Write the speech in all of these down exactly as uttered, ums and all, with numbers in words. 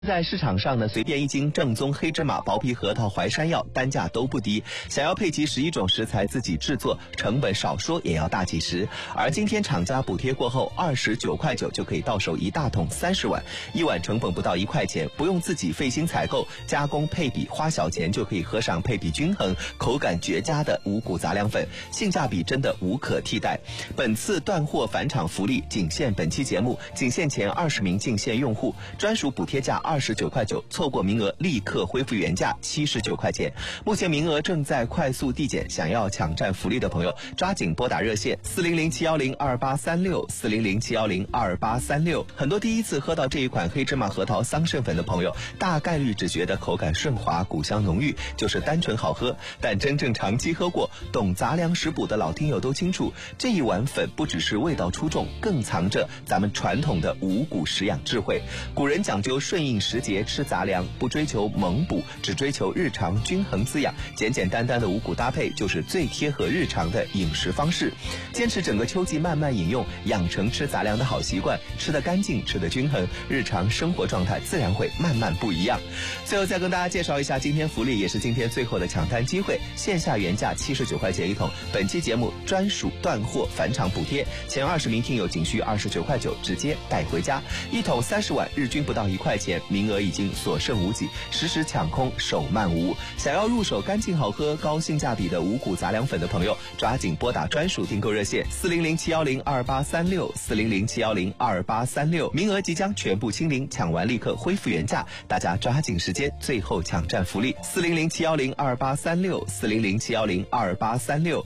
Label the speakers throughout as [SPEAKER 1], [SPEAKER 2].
[SPEAKER 1] 在市场上呢，随便一斤正宗黑芝麻、薄皮核桃、淮山药单价都不低，想要配齐十一种食材自己制作，成本少说也要大几十。而今天厂家补贴过后，二十九块九就可以到手一大桶三十碗，一碗成本不到一块钱，不用自己费心采购、加工、配比，花小钱就可以喝上配比均衡、口感绝佳的五谷杂粮粉，性价比真的无可替代。本次断货返厂福利仅限本期节目，仅限前二十名进线用户，专属补贴价二十九块九，错过名额立刻恢复原价七十九块钱。目前名额正在快速递减，想要抢占福利的朋友，抓紧拨打热线四零零七幺零二八三六四零零七幺零二八三六。很多第一次喝到这一款黑芝麻核桃桑葚粉的朋友，大概率只觉得口感顺滑、谷香浓郁，就是单纯好喝。但真正长期喝过、懂杂粮食补的老听友都清楚，这一碗粉不只是味道出众，更藏着咱们传统的五谷食养智慧。古人讲究顺应时节吃杂粮，不追求猛补，只追求日常均衡滋养。简简单单的五谷搭配就是最贴合日常的饮食方式。坚持整个秋季慢慢饮用，养成吃杂粮的好习惯，吃得干净，吃得均衡，日常生活状态自然会慢慢不一样。最后再跟大家介绍一下今天福利，也是今天最后的抢单机会，线下原价七十九块钱一桶，本期节目专属断货返厂补贴，前二十名听友仅需二十九块九直接带回家，一桶三十碗，日均不到一块钱，名额已经所剩无几，实时抢空，手慢无。想要入手干净好喝、高性价比的五谷杂粮粉的朋友，抓紧拨打专属订购热线四零零七幺零二八三六四零零七幺零二八三六，名额即将全部清零，抢完立刻恢复原价，大家抓紧时间，最后抢占福利四零零七幺零二八三六四零零七幺零二八三六。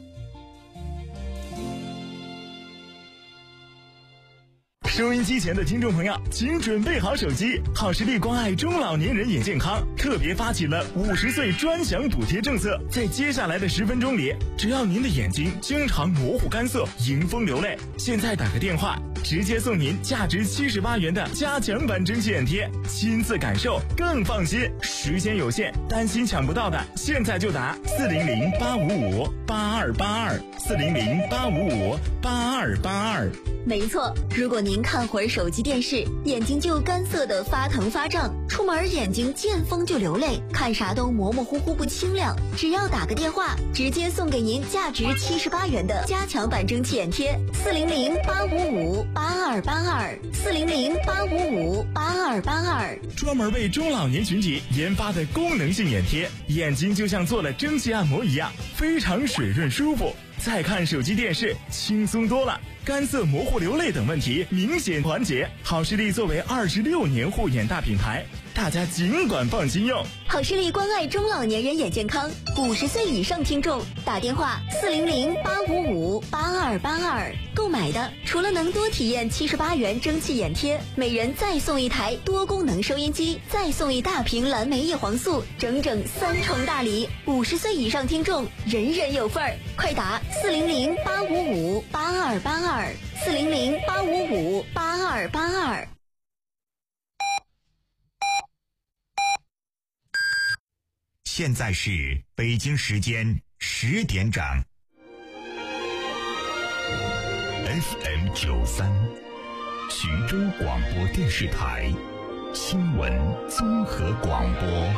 [SPEAKER 2] 收音机前的听众朋友，请准备好手机。好视力关爱中老年人眼健康特别发起了五十岁专享补贴政策，在接下来的十分钟里，只要您的眼睛经常模糊干涩、迎风流泪，现在打个电话，直接送您价值七十八元的加强版蒸汽眼贴，亲自感受更放心。时间有限，担心抢不到的，现在就打四零零八五五八二八二四零零八五五八二八二。
[SPEAKER 3] 没错，如果您看会儿手机电视，眼睛就干涩的发疼发胀，出门眼睛见风就流泪，看啥都模模糊糊不清亮，只要打个电话，直接送给您价值七十八元的加强版蒸汽眼贴，四零零八五五八二八二四零零八五五八二八二，
[SPEAKER 2] 专门为中老年群体研发的功能性眼贴，眼睛就像做了蒸汽按摩一样，非常水润舒服。再看手机电视轻松多了，干涩、模糊、流泪等问题明显缓解。好视力作为二十六年护眼大品牌，大家尽管放心用。
[SPEAKER 3] 好视力关爱中老年人眼健康，五十岁以上听众打电话四零零八五五八二八二，购买的除了能多体验七十八元蒸汽眼贴，每人再送一台多功能收音机，再送一大瓶蓝莓叶黄素，整整三重大礼。五十岁以上听众人人有份儿，快打四零零八五五八二八二四零零八五五八二八二。
[SPEAKER 4] 现在是北京时间十点整。F M 九三，徐州广播电视台新闻综合广播。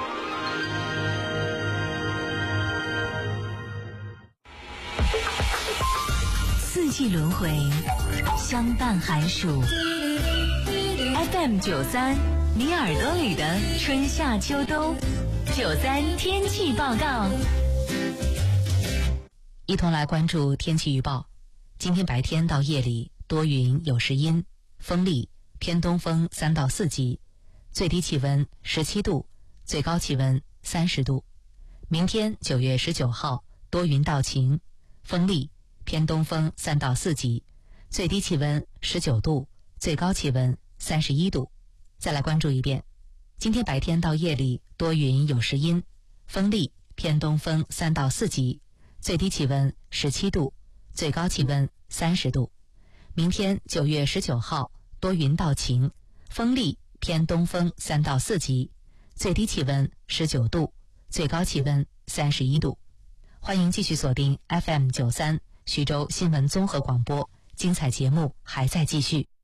[SPEAKER 5] 四季轮回，相伴寒暑。F M 九三，你耳朵里的春夏秋冬。九三天气报告，一同来关注天气预报。今天白天到夜里多云有时阴，风力偏东风三到四级，最低气温十七度，最高气温三十度。明天九月十九号多云到晴，风力偏东风三到四级，最低气温十九度，最高气温三十一度。再来关注一遍。今天白天到夜里多云有时阴，风力偏东风三到四级，最低气温十七度，最高气温三十度。明天九月十九号多云到晴，风力偏东风三到四级，最低气温十九度，最高气温三十一度。欢迎继续锁定 F M 九三徐州新闻综合广播，精彩节目还在继续。